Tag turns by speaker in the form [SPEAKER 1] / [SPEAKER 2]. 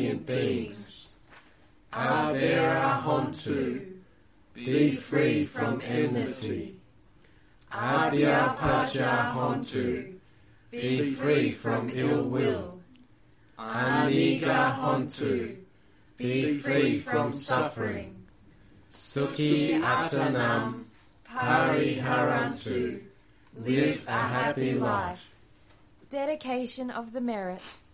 [SPEAKER 1] sentient beings. Avera hontu, be free from enmity. Abhyapaja hontu, be free from ill will. Aniga hontu, be free from suffering. Sukhi atanam pariharantu, live a happy life.
[SPEAKER 2] Dedication of the merits.